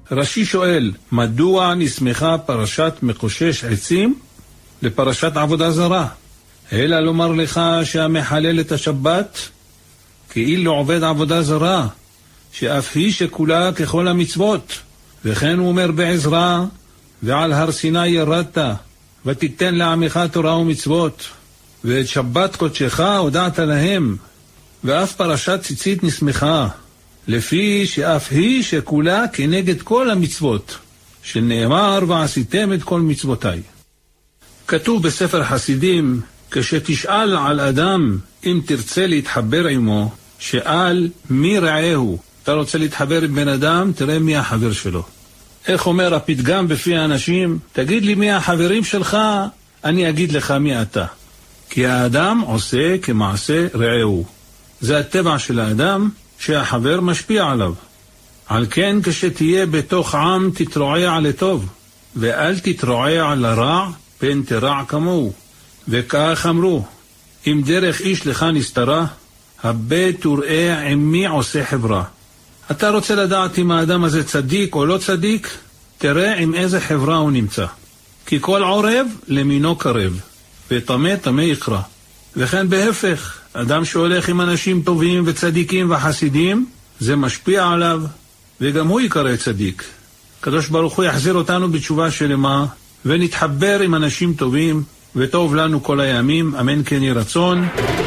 רש"י שואל, מדוע נסמכה פרשת מקושש עצים לפרשת עבודה זרה? אלא לומר לך שהמחלל את השבת כאילו עובד עבודה זרה, שאף היא שכולה ככל המצוות. וכן הוא אומר בעזרא, ועל הר סיני ירדת, ותיתן לעמך תורה ומצוות, ואת שבת קודשך הודעת להם. ואף פרשת ציצית נסמכה, לפי שאף היא שכולה כנגד כל המצוות, שנאמר ועשיתם את כל מצוותיי. כתוב בספר חסידים, כשתשאל על אדם אם תרצה להתחבר עמו, שאל מי רעהו. אתה רוצה להתחבר עם בן אדם, תראה מי החבר שלו. איך אומר הפתגם בפי האנשים? תגיד לי מי החברים שלך, אני אגיד לך מי אתה. כי האדם עושה כמעשה רעהו. זה הטבע של האדם שהחבר משפיע עליו. על כן כשתהיה בתוך עם תתרועע לטוב, ואל תתרועע לרע, פן תרע כמוהו. וכך אמרו, אם דרך איש לך נסתרה, הבא תראה עם מי עושה חברה. אתה רוצה לדעת אם האדם הזה צדיק או לא צדיק? תראה עם איזה חברה הוא נמצא. כי כל עורב למינו קרב, וטמא טמא יקרא. וכן בהפך, אדם שהולך עם אנשים טובים וצדיקים וחסידים, זה משפיע עליו, וגם הוא יקרא צדיק. הקדוש ברוך הוא יחזיר אותנו בתשובה שלמה, ונתחבר עם אנשים טובים, וטוב לנו כל הימים, אמן כן יהי רצון.